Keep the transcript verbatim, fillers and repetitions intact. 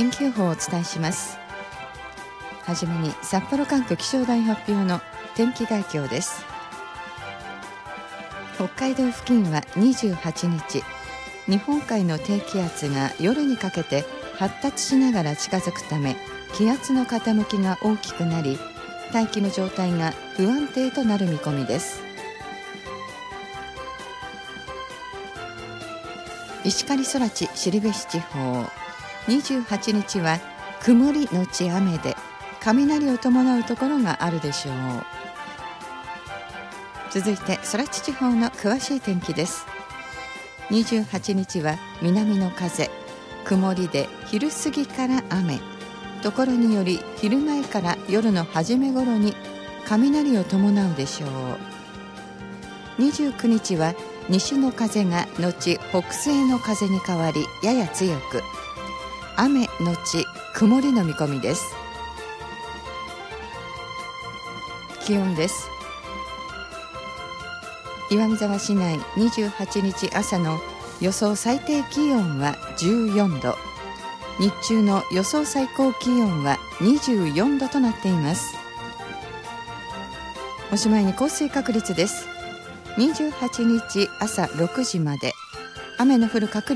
天気予報をお伝えします。はじめに札幌管区気象台発表の天気概況です。北海道付近はにじゅうはちにち、日本海の低気圧が夜にかけて発達しながら近づくため、気圧の傾きが大きくなり、大気の状態が不安定となる見込みです。石狩空知後志地方、にじゅうはちにちは曇りのち雨で、雷を伴うところがあるでしょう。続いて空知地方の詳しい天気です。にじゅうはちにちは南の風、曇りで昼過ぎから雨、ところにより昼前から夜の初め頃に雷を伴うでしょう。にじゅうくにちは西の風が後北西の風に変わり、やや強く雨のち曇りの見込みです。気温です。岩見沢市内にじゅうはちにち朝の予想最低気温はじゅうよんど、日中の予想最高気温はにじゅうよんどとなっています。おしまいに降水確率です。にじゅうはちにち朝ろくじまで、雨の降る確率